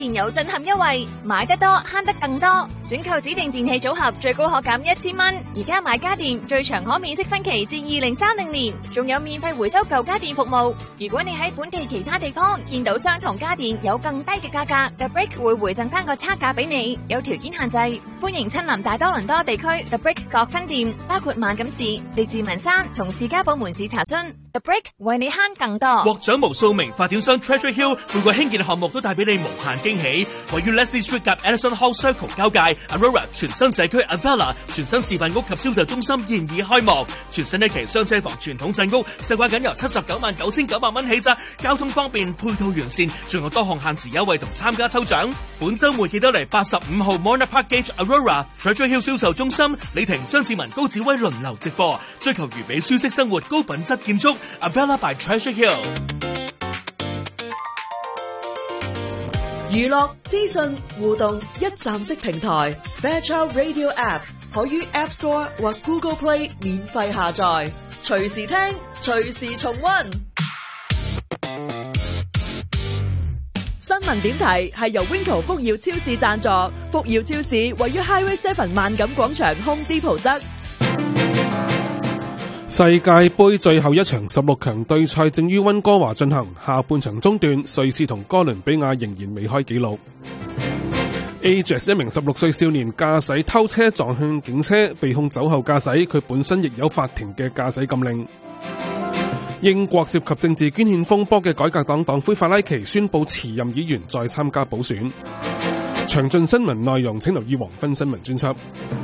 電有震撼優惠，買得多慳得更多，選購指定電器組合最高可減1000蚊。而家買家電最長可免息分期至2030年，仲有免費回收舊家電服務。如果你喺本地其他地方見到相同家電有更低嘅價格 ，The Brick 會回贈翻個差價俾你，有條件限制。歡迎親臨大多倫多地區 The Brick 各分店，包括萬錦市、利治文山同士嘉堡門市查詢。The Brick 為你慳更多。 獲獎無數名發展商 Treasure Hill 每個興建項目都帶俾你無限驚喜。位於 Leslie Street 及 Edison Hall Circle 交界 Aurora 全新社區 Avella 全新示範屋及銷售中心現已開幕，全新一期雙車房傳統鎮屋售價僅由799900蚊起咋，交通方便，配套完善，仲有多項限時優惠同參加抽獎。本週末記得嚟85號 Mona Park Gate Aurora Treasure Hill 銷售中心，李婷、張志文、高子威輪流直播，追求完美舒適生活，高品質建築 Avella by Treasure Hill。 娛樂資訊互動一站式平台 Fairchild Radio App 可於 App Store 或 Google Play 免費下載，隨時聽，隨時重溫。新聞點題係由 Winco 福耀超市贊助，福耀超市位於 Highway 7萬錦廣場 Home Depot 側。 世界盃最後一場16強對賽正於溫哥華進行，下半場中段，瑞士同哥倫比亞仍然未開紀錄。Ajax 一名16歲少年駕駛偷車撞向警車，被控酒後駕駛，佢本身亦有法庭嘅駕駛禁令。英國涉及政治捐獻風波嘅改革黨黨魁法拉奇宣布辭任議員，再參加補選。詳盡新聞內容請留意黃昏新聞專輯。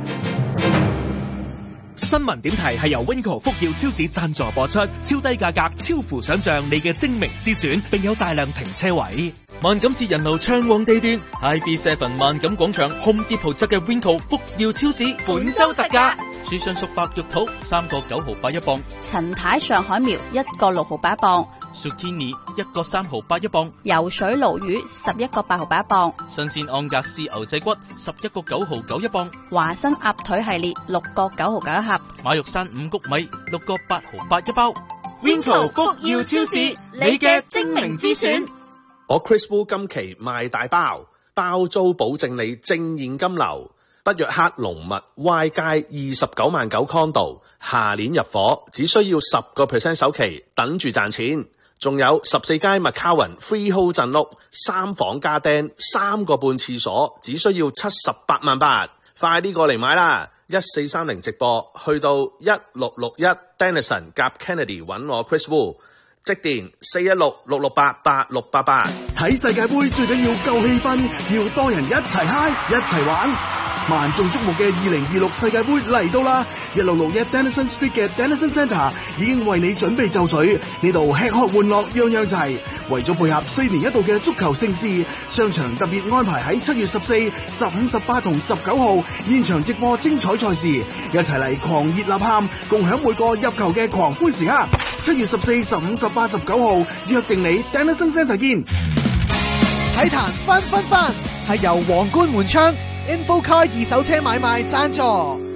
新聞點題係由 Winco 福耀超市贊助播出，超低價格，超乎想象，你嘅精明之選，並有大量停車位。 萬錦市人流暢旺地段 ，IB7 萬錦廣場 Home Depot 側嘅 Winco 福耀超市本周特價，樹上熟白玉桃3個9毫8一磅， 陳太上海苗1個6毫8一磅。 Zucchini 1個3毫8一磅， 游水鱸魚11個8毫8一磅， 新鮮安格斯牛仔骨11個9毫9一磅， 華生鴨腿系列6個9毫9一盒， 馬玉山五穀米6個8毫8一包。 Winco 福耀超市，你嘅精明之選。 我 Chris Wu 今期賣大包，包租保證你正現金流。北約克龍物 Y 街29萬9 condo， 下年入伙，只需要10% 首期，等住賺錢。仲有14街 McCowan Freehold 鎮屋，3房加釘，3個半廁所，只需要78萬8，快啲過嚟買啦！1430直播，去到1661 Denison 夾 Kennedy 揾我 Chris Wu， 即電416-668-8688。 睇世界盃最緊要夠氣氛，要多人一齊嗨，一齊玩。萬眾矚目嘅2026世界盃嚟到啦！1661 Denison Street 嘅 Denison Centre 已經為你準備就緒，呢度吃喝玩樂樣樣齊。為咗配合4年一度嘅足球盛事，商場特別安排喺7月14、15、18同19號現場直播精彩賽事，一齊嚟狂熱吶喊，共享每個入球嘅狂歡時刻。7月14、15、18、19號約定你 Denison Centre 見。 體壇分係由皇冠門窗Infocar 二手車買賣贊助。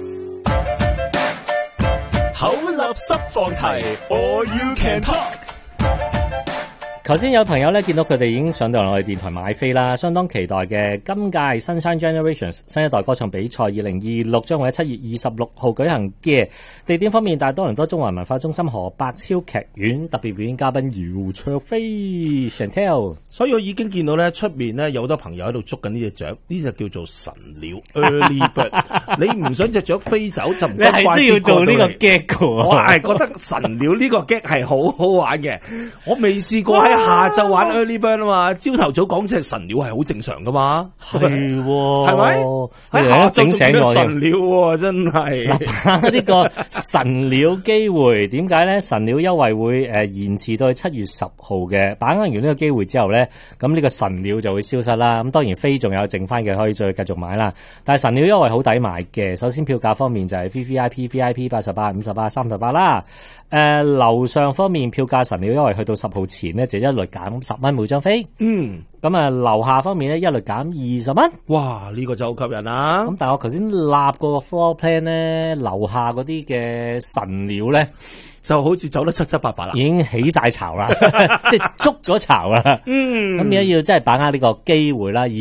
口立濕放題 ，All You Can Talk。 頭先有朋友咧見到佢哋已經上到嚟我哋電台買飛啦，相當期待嘅今屆 Sunshine Generations 新一代歌唱比賽2026將會喺7月26號舉行嘅。地點方面，大多倫多中華文化中心何伯超劇院，特別表演嘉賓姚卓飛 Chantel。 所以我已經見到咧出面咧有好多朋友喺度捉緊呢隻雀，呢隻叫做神鳥 Early Bird。你唔想隻雀飛走就唔得， 你係都要做呢個 gag 嘅。 我係覺得神鳥呢個 gag 係好好玩嘅，我未試過喺下晝玩 early bird 啊嘛，朝頭早講隻神鳥係好正常噶嘛， 係喎， 係咪？喺下整醒我神鳥喎，真係呢個神鳥機會點解咧？神鳥優惠會延遲到7月10號嘅，把握完呢個機會之後咧，咁呢個神鳥就會消失啦。咁當然飛仲有剩翻嘅，可以再繼續買啦。但係神鳥優惠好抵買嘅，首先票價方面就係 VVIP 88、58、38啦。樓上方面票價神鳥優惠去到10號前呢，就一律減10蚊每張飛。咁啊樓下方面呢，一律減20蚊。 哇！呢個就好吸引啦。 咁但係我頭先立個 floor plan 呢，樓下嗰啲嘅神鳥呢， 就好似走得七七八八啦， 已經起晒巢啦，即係捉咗巢啦。咁而家要真係把握呢個機會啦。